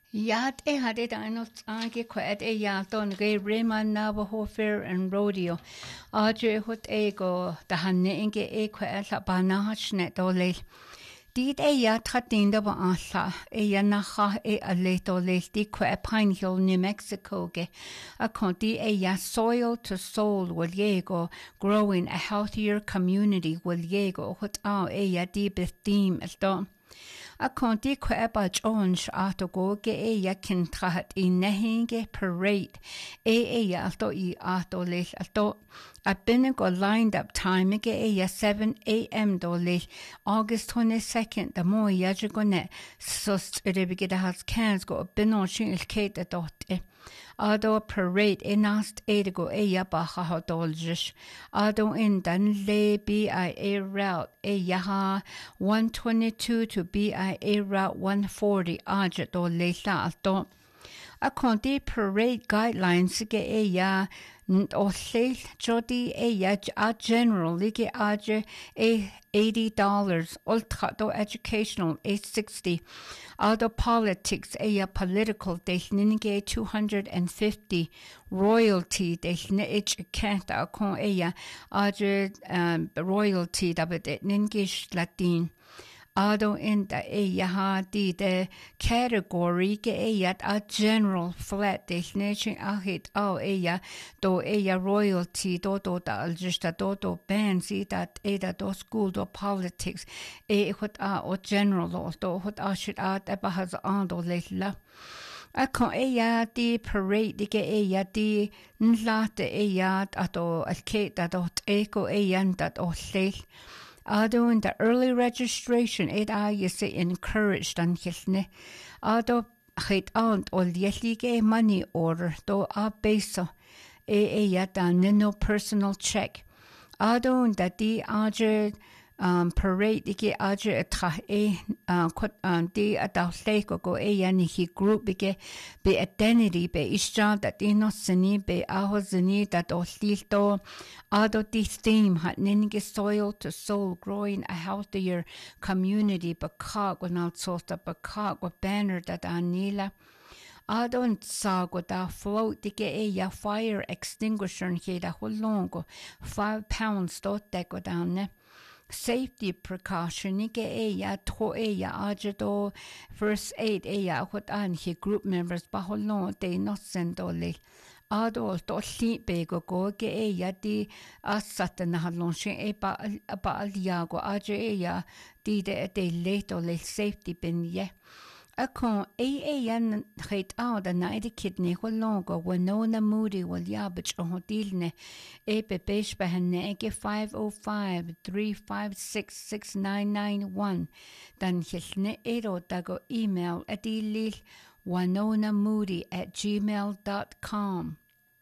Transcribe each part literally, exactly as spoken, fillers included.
Yat e hadid anot age quet e yaton ge Raymond Navajo Fair and Rodeo. Audrey hut ego da hanne inge e quet la banachne dole. Did e yat hatinda ba alla e yanacha e aleto le di quet Pine Hill, New Mexico ge. A conti e ya soil to soul will yego growing a healthier community will yego hut a e ya di theme as dom. A conti queba Jones ato go ge e ya kin trahat I nehinge parade e e ya alto I ato le alto a binnago lined up time ge e ya seven a m do le August twenty-second the mo ya jigone sust rebige da has cans go binon shin kate dot e Ado parade e nast edigo e ya baha hodoljish. Ado in dan le B I A route e yaha one twenty-two to B I A route one forty aja do le sa alto. A conti parade guidelines ge e ya o le jodi e ya a general lige aja e eighty dollars ultra do educational e sixty. Aldo politics e ya political de ninge two hundred fifty royalty de ich kent a con e ya aja um, royalty da bet ninge latin. Ado in da e yaha di de category ge e yat a general flat definition a hit o e ya do e ya royalty do do da aljusta do do bands i dat e da do school do politics e hot a o general law do hot a shit a da bahaz an do leila. A con e ya di parade di ge e ya di nlate e ya ato al ke da dot eko e yan dat o leil. Ado in the early registration it a you say encouraged and hilne. Ado hit aunt ol yelige money order do a beso e e yata no personal check. Ado in the di aje um parade ike aje atra e quat an di adaleko go e yani hi group ike be identity be isja that ino sini be ahozini that oslito ado di theme hat ninge soil to soul growing a healthier community bakag without sota bakag wa banner that anila Adon sago da float dike e ya fire extinguisher nke da holongo five pounds dot deko down Safety precaution ike e ya to e ya ajado first aid e ya hot an he group members baholon de not sendole ado to li bego go ge e ya di asata na halon she e ba ba aliago aje e ya di de de leto le safety bin ye A con e e yan het out a naide kidney holongo Winona Moody will yabich on dilne e be besh behenne ege five oh five, three five six, six nine nine one dan hilne ero dago email adilil Winona Moody at gmail dot com.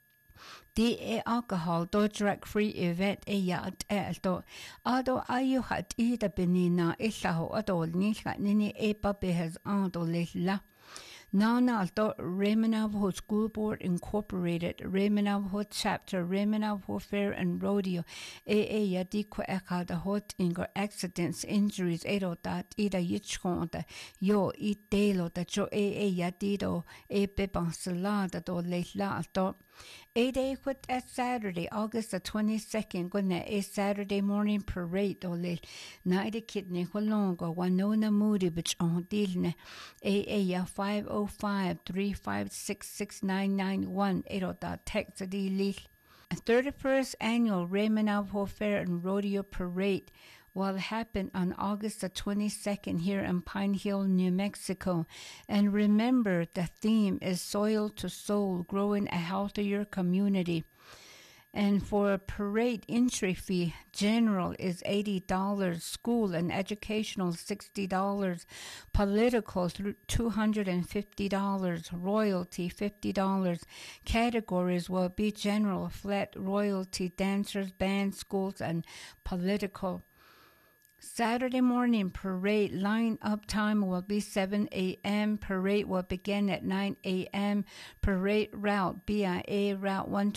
Di e alcohol do drug free event e ya at do ado ayu hat ida benina isaho ado ni nini e pape has ando la Nana alto Raymond Navajo School Board Incorporated, Raymond Navajo Chapter, Raymond Navajo Fair and Rodeo, e e ya di ko eka da hot ingo accidents, injuries, edo dat ida yichon da yo i delo da jo e e ya dido e beban salada do le la alto. E day quit at Saturday, August the twenty-second, gonna a Saturday morning parade do le naide kidney holongo Winona Moody bich on dilne e e ya five oh five, three five six, six nine nine one ero da text di li. A thirty-first annual Raymond Navajo Fair and Rodeo Parade will happen on August the twenty-second here in Pine Hill, New Mexico. And remember, the theme is Soil to Soul, growing a healthier community. And for a parade entry fee, general is eighty dollars, school and educational sixty dollars, political two hundred fifty dollars, royalty fifty dollars. Categories will be general, flat, royalty, dancers, band, schools, and political. Saturday morning parade line-up time will be seven a m Parade will begin at nine a m Parade route B I A route one